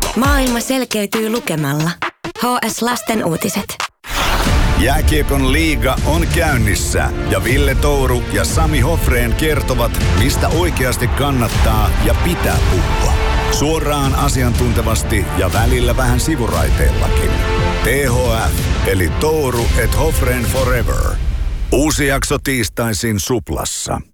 Maailma selkeytyy lukemalla. HS Lasten uutiset. Jääkiekon liiga on käynnissä ja Ville Touru ja Sami Hofrén kertovat, mistä oikeasti kannattaa ja pitää puhua. Suoraan, asiantuntevasti ja välillä vähän sivuraiteillakin. THF eli Touru et Hofrén Forever. Uusi jakso tiistaisin Suplassa.